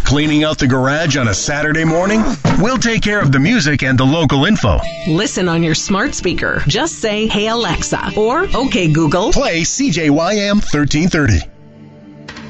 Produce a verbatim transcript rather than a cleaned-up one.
Cleaning out the garage on a Saturday morning? We'll take care of the music and the local info. Listen on your smart speaker. Just say, "Hey Alexa," or "Okay Google." Play C J Y M thirteen thirty.